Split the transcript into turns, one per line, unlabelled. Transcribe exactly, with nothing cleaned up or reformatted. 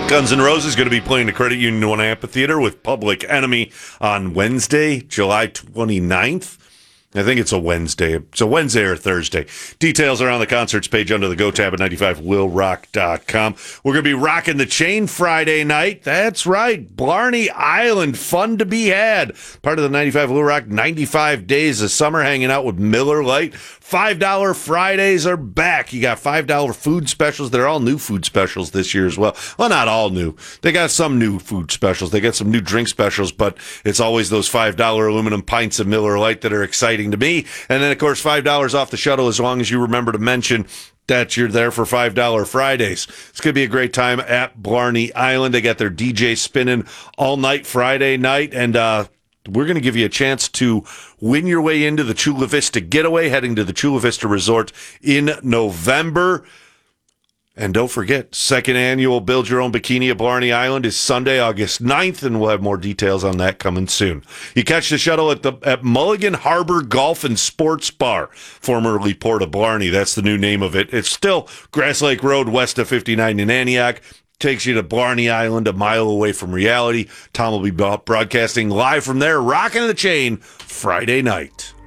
Guns N' Roses going to be playing the Credit Union One Amphitheater with Public Enemy on Wednesday, July twenty-ninth. I think it's a Wednesday. It's a Wednesday or Thursday. Details are on the concerts page under the Go tab at ninety-five will rock dot com. We're going to be rocking the chain Friday night. That's right. Blarney Island. Fun to be had. Part of the ninety-five Will Rock ninety-five Days of Summer, hanging out with Miller Lite. five dollar Fridays are back. You got five dollar food specials. They're all new food specials this year as well. Well, not all new. They got some new food specials. They got some new drink specials, but it's always those five dollar aluminum pints of Miller Lite that are exciting to me. And then, of course, five dollars off the shuttle as long as you remember to mention that you're there for five dollar Fridays. It's going to be a great time at Blarney Island. They got their D J spinning all night Friday night, and uh, we're going to give you a chance to win your way into the Chula Vista Getaway, heading to the Chula Vista Resort in November. And don't forget, second annual Build Your Own Bikini at Blarney Island is Sunday, August ninth, and we'll have more details on that coming soon. You catch the shuttle at the at Mulligan Harbor Golf and Sports Bar, formerly Port of Blarney. That's the new name of it. It's still Grass Lake Road west of fifty-nine in Antioch. Takes you to Blarney Island, a mile away from reality. Tom will be broadcasting live from there, rocking the chain Friday night.